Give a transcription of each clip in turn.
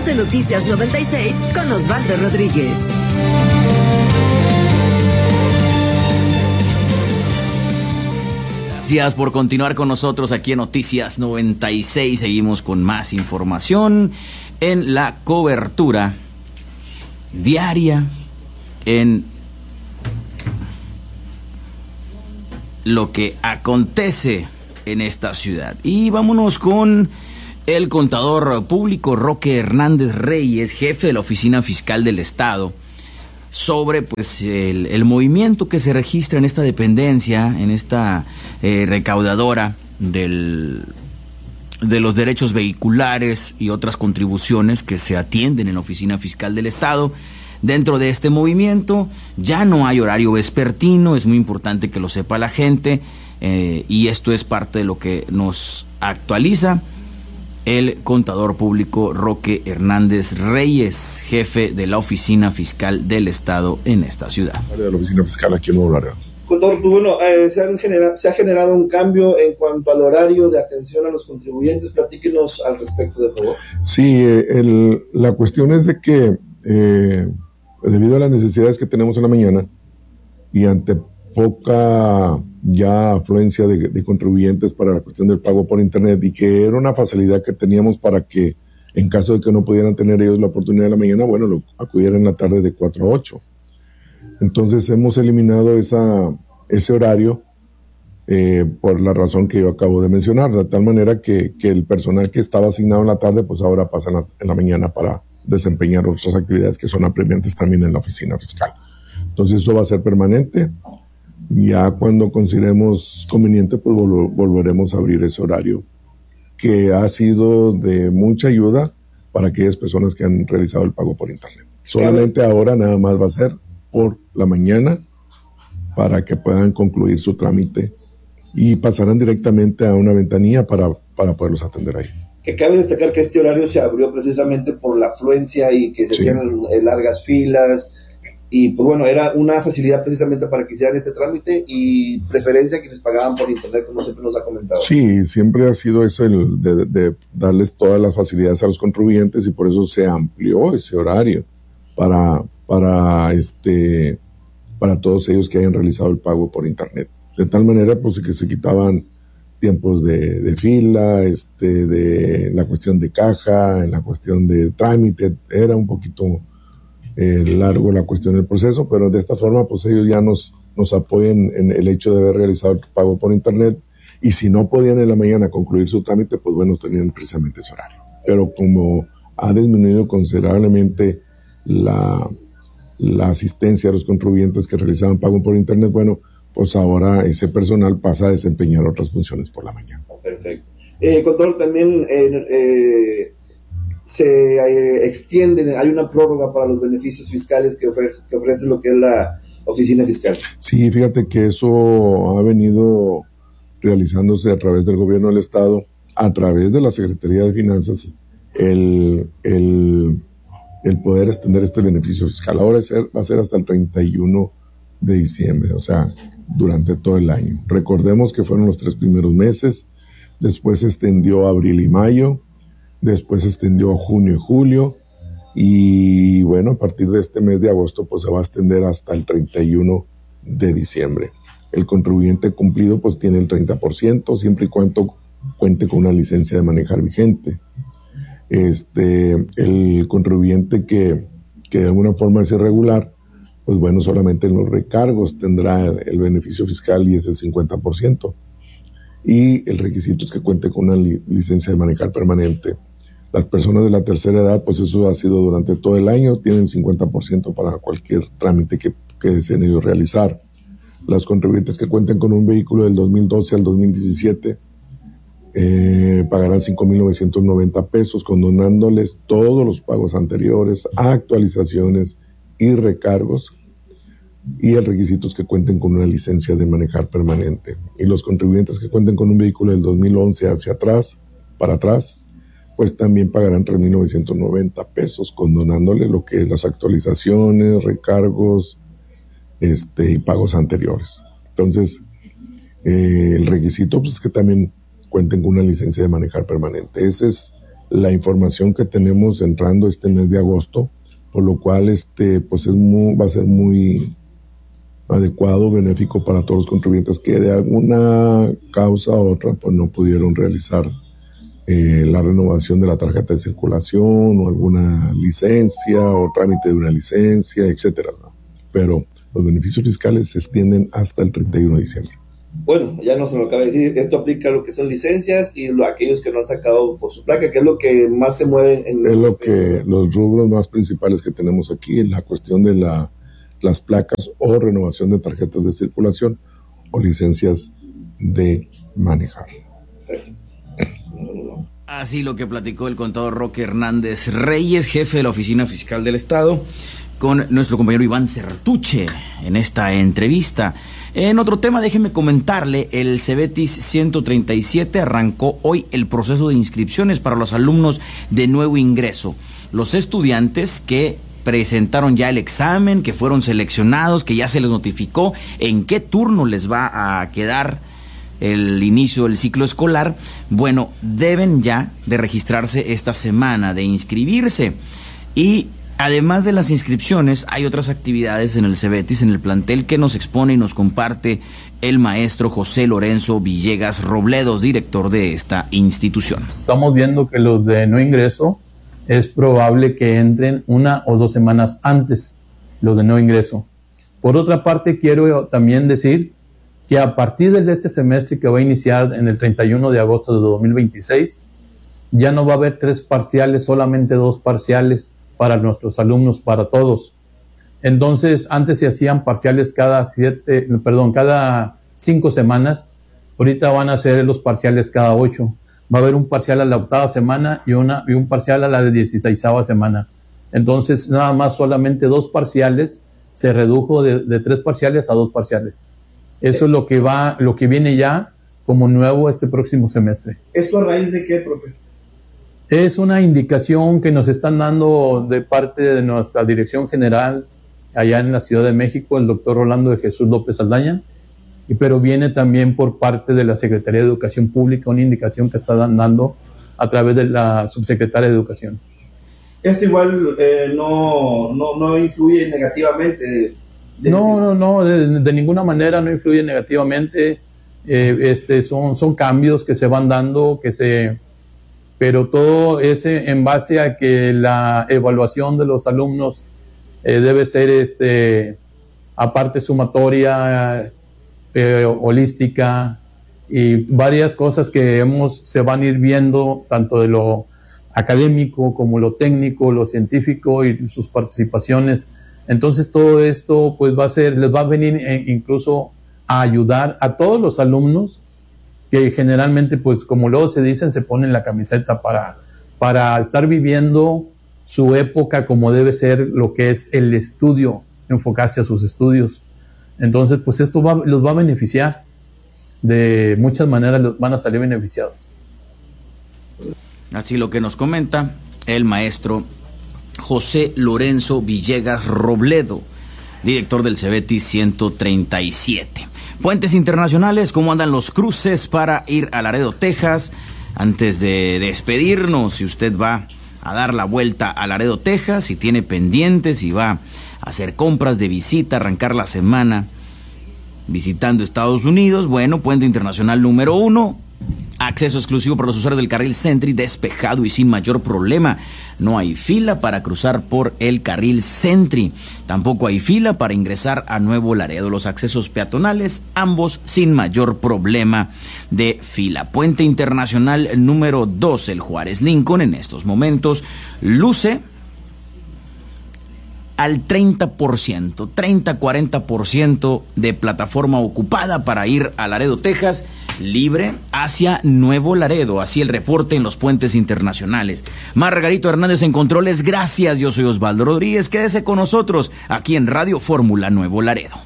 Estás en Noticias 96 con Osvaldo Rodríguez. Gracias por continuar con nosotros aquí en Noticias 96. Seguimos con más información en la cobertura diaria en lo que acontece en esta ciudad. Y vámonos con el contador público Roque Hernández Reyes, jefe de la Oficina Fiscal del Estado, sobre pues el movimiento que se registra en esta dependencia, en esta recaudadora de los derechos vehiculares y otras contribuciones que se atienden en la Oficina Fiscal del Estado. Dentro de este movimiento ya no hay horario vespertino, es muy importante que lo sepa la gente, y esto es parte de lo que nos actualiza el contador público Roque Hernández Reyes, jefe de la Oficina Fiscal del Estado en esta ciudad. De la Oficina Fiscal aquí en Nuevo Laredo. Contador, bueno, se ha generado un cambio en cuanto al horario de atención a los contribuyentes. Platíquenos al respecto, de favor. Sí, la cuestión es de que debido a las necesidades que tenemos en la mañana y ante poca ya afluencia de contribuyentes para la cuestión del pago por internet, y que era una facilidad que teníamos para que en caso de que no pudieran tener ellos la oportunidad de la mañana, bueno, lo acudieran en la tarde de 4 a 8. Entonces hemos eliminado ese horario por la razón que yo acabo de mencionar, de tal manera que el personal que estaba asignado en la tarde pues ahora pasa en la mañana para desempeñar otras actividades que son apremiantes también en la oficina fiscal. Entonces eso va a ser permanente. Ya cuando consideremos conveniente, pues volveremos a abrir ese horario, que ha sido de mucha ayuda para aquellas personas que han realizado el pago por internet. Solamente ahora nada más va a ser por la mañana para que puedan concluir su trámite y pasarán directamente a una ventanilla para poderlos atender ahí. Que cabe destacar que este horario se abrió precisamente por la afluencia y que se hacían largas filas. Y pues bueno, era una facilidad precisamente para que hicieran este trámite y preferencia que les pagaban por internet, como siempre nos ha comentado. Sí, siempre ha sido eso el de darles todas las facilidades a los contribuyentes, y por eso se amplió ese horario para todos ellos que hayan realizado el pago por internet. De tal manera pues que se quitaban tiempos de fila, de la cuestión de caja, en la cuestión de trámite, era un poquito largo la cuestión del proceso, pero de esta forma pues ellos ya nos apoyan en el hecho de haber realizado el pago por internet, y si no podían en la mañana concluir su trámite, pues bueno, tenían precisamente ese horario. Pero como ha disminuido considerablemente la asistencia a los contribuyentes que realizaban pago por internet, bueno, pues ahora ese personal pasa a desempeñar otras funciones por la mañana. Perfecto. Contador, también se extienden, hay una prórroga para los beneficios fiscales que ofrece lo que es la oficina fiscal. Sí, fíjate que eso ha venido realizándose a través del gobierno del Estado, a través de la Secretaría de Finanzas, el poder extender este beneficio fiscal. Ahora va a ser hasta el 31 de diciembre, o sea, durante todo el año. Recordemos que fueron los 3 primeros meses, después se extendió a abril y mayo, después se extendió a junio y julio, y bueno, a partir de este mes de agosto pues se va a extender hasta el 31 de diciembre. El contribuyente cumplido pues tiene el 30%, siempre y cuando cuente con una licencia de manejar vigente. El contribuyente que de alguna forma es irregular, pues bueno, solamente en los recargos tendrá el beneficio fiscal, y es el 50%. Y el requisito es que cuente con una licencia de manejar permanente. Las personas de la tercera edad, pues eso ha sido durante todo el año, tienen 50% para cualquier trámite que deseen ellos realizar. Las contribuyentes que cuenten con un vehículo del 2012 al 2017 pagarán 5,990 pesos, condonándoles todos los pagos anteriores, actualizaciones y recargos, y el requisito es que cuenten con una licencia de manejar permanente. Y los contribuyentes que cuenten con un vehículo del 2011 para atrás, pues también pagarán 3,990 pesos, condonándole lo que es las actualizaciones, recargos, y pagos anteriores. Entonces, el requisito pues, es que también cuenten con una licencia de manejar permanente. Ese es la información que tenemos entrando este mes de agosto, por lo cual pues va a ser muy adecuado, benéfico para todos los contribuyentes que de alguna causa u otra pues no pudieron realizar la renovación de la tarjeta de circulación o alguna licencia o trámite de una licencia, etcétera, ¿no? Pero los beneficios fiscales se extienden hasta el 31 de diciembre. Bueno, ya no se lo acaba de decir, esto aplica a lo que son licencias y aquellos que no han sacado por su placa, que es lo que más se mueve en los rubros más principales que tenemos aquí, en la cuestión de las placas o renovación de tarjetas de circulación o licencias de manejar. Perfecto. Así lo que platicó el contador Roque Hernández Reyes, jefe de la Oficina Fiscal del Estado, con nuestro compañero Iván Certuche en esta entrevista. En otro tema, déjeme comentarle, el Cebetis 137 arrancó hoy el proceso de inscripciones para los alumnos de nuevo ingreso. Los estudiantes que presentaron ya el examen, que fueron seleccionados, que ya se les notificó en qué turno les va a quedar el inicio del ciclo escolar, bueno, deben ya de registrarse esta semana, de inscribirse. Y además de las inscripciones, hay otras actividades en el Cebetis, en el plantel, que nos expone y nos comparte el maestro José Lorenzo Villegas Robledo, director de esta institución. Estamos viendo que los de no ingreso es probable que entren 1 o 2 semanas antes, los de no ingreso. Por otra parte, quiero también decir que a partir de este semestre que va a iniciar en el 31 de agosto de 2026, ya no va a haber 3 parciales, solamente 2 parciales para nuestros alumnos, para todos. Entonces, antes se hacían parciales cada 5 semanas, ahorita van a ser los parciales cada 8. Va a haber un parcial a la 8ª semana y un parcial a la 16ª semana. Entonces, nada más solamente 2 parciales, se redujo de 3 parciales a 2 parciales. Eso es lo que viene ya como nuevo este próximo semestre. ¿Esto a raíz de qué, profe? Es una indicación que nos están dando de parte de nuestra dirección general allá en la Ciudad de México, el doctor Rolando de Jesús López Saldaña, pero viene también por parte de la Secretaría de Educación Pública, una indicación que está dando a través de la subsecretaria de Educación. Esto igual no influye negativamente. No, de ninguna manera no influye negativamente. Son cambios que se van dando, pero todo es en base a que la evaluación de los alumnos debe ser aparte sumatoria, holística, y varias cosas que se van a ir viendo, tanto de lo académico como lo técnico, lo científico y sus participaciones. Entonces todo esto pues les va a venir incluso a ayudar a todos los alumnos que generalmente, pues como luego se dicen, se ponen la camiseta para estar viviendo su época como debe ser, lo que es el estudio, enfocarse a sus estudios. Entonces, pues esto los va a beneficiar. De muchas maneras van a salir beneficiados. Así lo que nos comenta el maestro José Lorenzo Villegas Robledo, director del Cebetis 137. Puentes internacionales, ¿cómo andan los cruces para ir a Laredo, Texas? Antes de despedirnos, si usted va a dar la vuelta a Laredo, Texas, si tiene pendientes, si va a hacer compras de visita, arrancar la semana visitando Estados Unidos, bueno, puente internacional número 1, acceso exclusivo para los usuarios del carril Sentry, despejado y sin mayor problema. No hay fila para cruzar por el carril Sentry. Tampoco hay fila para ingresar a Nuevo Laredo. Los accesos peatonales, ambos sin mayor problema de fila. Puente internacional número 2, el Juárez Lincoln, en estos momentos luce al 30-40% de plataforma ocupada para ir a Laredo, Texas, libre hacia Nuevo Laredo. Así el reporte en los puentes internacionales. Margarito Hernández en controles, gracias. Yo soy Osvaldo Rodríguez. Quédese con nosotros aquí en Radio Fórmula Nuevo Laredo.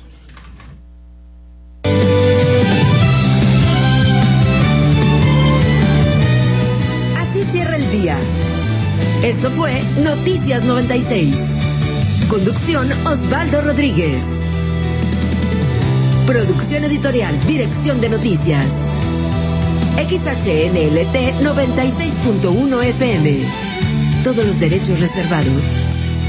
Así cierra el día. Esto fue Noticias 96. Conducción Osvaldo Rodríguez. Producción editorial, dirección de noticias XHNLT 96.1 FM. Todos los derechos reservados.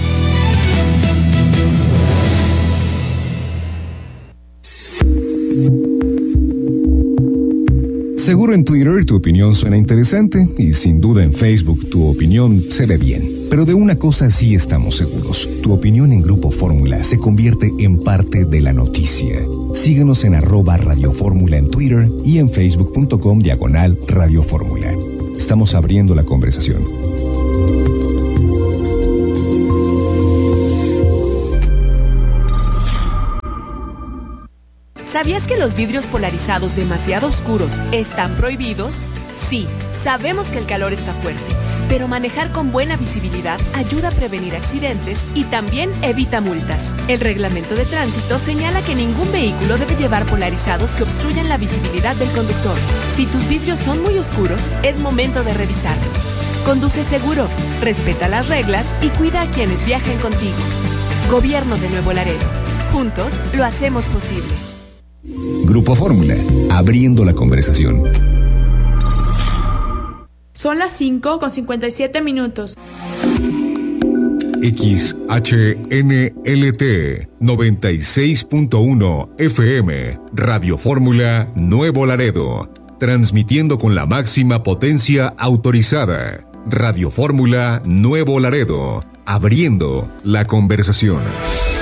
Seguro en Twitter tu opinión suena interesante y sin duda en Facebook tu opinión se ve bien. Pero de una cosa sí estamos seguros. Tu opinión en Grupo Fórmula se convierte en parte de la noticia. Síguenos en @radiofórmula en Twitter y en facebook.com/radiofórmula. Estamos abriendo la conversación. ¿Sabías que los vidrios polarizados demasiado oscuros están prohibidos? Sí, sabemos que el calor está fuerte, pero manejar con buena visibilidad ayuda a prevenir accidentes y también evita multas. El reglamento de tránsito señala que ningún vehículo debe llevar polarizados que obstruyan la visibilidad del conductor. Si tus vidrios son muy oscuros, es momento de revisarlos. Conduce seguro, respeta las reglas y cuida a quienes viajen contigo. Gobierno de Nuevo Laredo. Juntos lo hacemos posible. Grupo Fórmula, abriendo la conversación. Son las 5:57. XHNLT 96.1 FM, Radio Fórmula Nuevo Laredo, transmitiendo con la máxima potencia autorizada. Radio Fórmula Nuevo Laredo, abriendo la conversación.